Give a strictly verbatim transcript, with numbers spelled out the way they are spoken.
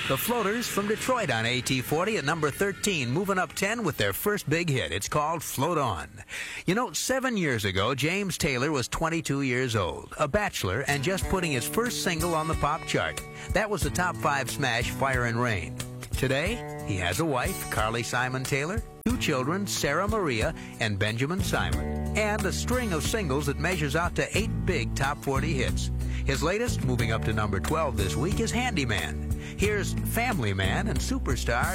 The Floaters from Detroit on A T forty at number thirteen, moving up ten with their first big hit. It's called Float On. You know, seven years ago, James Taylor was twenty-two years old, a bachelor, and just putting his first single on the pop chart. That was the top five smash, Fire and Rain. Today, he has a wife, Carly Simon Taylor, two children, Sarah Maria and Benjamin Simon, and a string of singles that measures out to eight big top forty hits. His latest, moving up to number twelve this week, is Handyman. Here's Family Man and Superstar